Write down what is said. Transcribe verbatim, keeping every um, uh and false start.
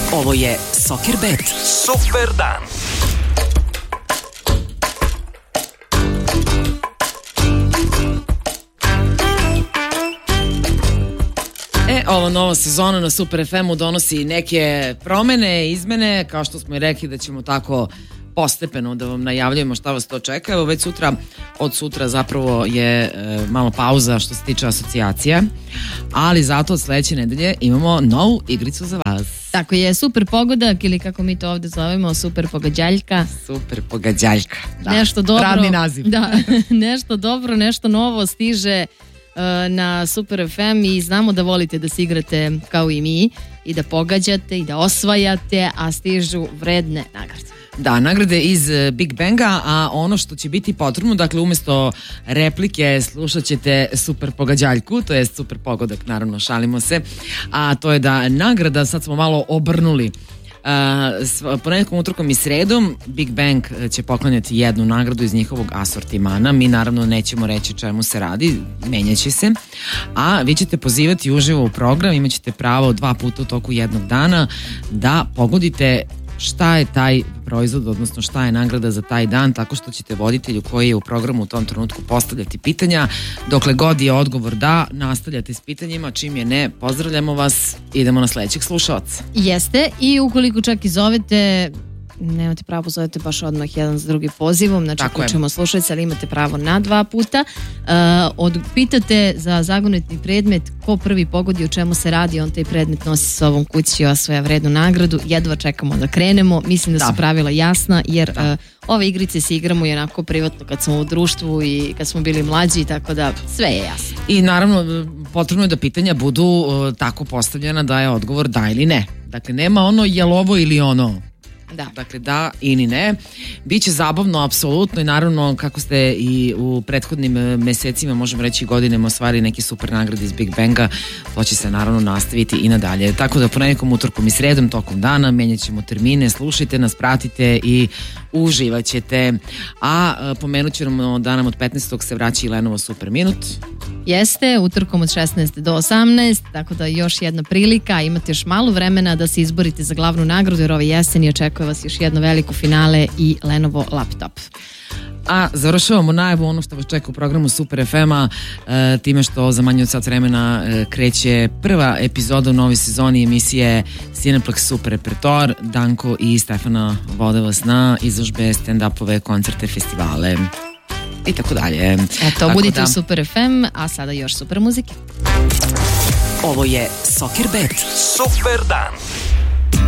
Ovo je Soccerbet. Super dan. E, ova nova sezona na Super ef emu donosi neke promene, izmene, kao što smo i rekli da ćemo tako postepeno da vam najavljujemo šta vas to čeka. Evo već sutra, od sutra zapravo je e, malo pauza što se tiče asocijacija, ali zato od sledeće nedelje imamo novu igricu za vas. Tako je, super pogodak ili kako mi to ovde zovemo, super pogađaljka. Super pogađaljka, da. Nešto dobro. Radni naziv. Da, nešto dobro, nešto novo stiže uh, na Super ef em i znamo da volite da se igrate kao i mi i da pogađate i da osvajate, a stižu vredne nagrade. Da, nagrade iz Big Banga, a ono što će biti potrebno, dakle umesto replike slušat ćete super pogađaljku, to je super pogodak, naravno, šalimo se, a to je da nagrada, sad smo malo obrnuli, Uh, ponedjeljkom, utorkom i sredom Big Bang će poklanjati jednu nagradu iz njihovog asortimana. Mi naravno nećemo reći čemu se radi, menjaće se, a vi ćete pozivati uživo u program, imat ćete pravo dva puta u toku jednog dana da pogodite šta je taj proizvod, odnosno šta je nagrada za taj dan, tako što ćete voditelju koji je u programu u tom trenutku postavljati pitanja. Dokle god je odgovor da, nastavljate s pitanjima, čim je ne, pozdravljamo vas, idemo na sledećeg slušalca. Jeste, i ukoliko čak i zovete, nemate pravo, zovete baš odmah jedan za drugi pozivom, znači ako ćemo slušati, ali imate pravo na dva puta. Uh, od, pitate za zagonetni predmet, ko prvi pogodi o čemu se radi, on taj predmet nosi sa ovom kući i osvaja vrednu nagradu. Jedva čekamo da krenemo, mislim da, da. su pravila jasna, jer uh, ove igrice se igramo i onako privatno kad smo u društvu i kad smo bili mlađi, tako da sve je jasno. I naravno, potrebno je da pitanja budu uh, tako postavljena da je odgovor da ili ne. Dakle, nema ono jel ovo ili ono. Da. Dakle, da ili ne. Biće zabavno, apsolutno, i naravno kako ste i u prethodnim mesecima, možemo reći godinama, osvajali neki super nagrade iz Big Banga, to će se naravno nastaviti i nadalje. Tako da ponedjeljkom, utorkom i sredom tokom dana menjat ćemo termine, slušajte nas, pratite i uživat ćete. A pomenut ćemo da nam od petnaestog se vraća i Lenovo Super Minut. Jeste, utorkom od šesnaest do osamnaest, tako da još jedna prilika, imate još malo vremena da se izborite za glavnu nagradu, jer ove jeseni očekuje vas još jedno veliko finale i Lenovo laptop. A završavamo najavu ono što vas čeka u programu Super ef ema, e, time što za manje od sat vremena e, kreće prva epizoda u novoj sezoni emisije Cineplex Super Repertoar. Danko i Stefana vode vas na izložbe, stand-upove, koncerte, festivale i tako dalje. Eto, tako budite da... u Super ef em, a sada još super muzike. Ovo je Soccerbet. Super dan.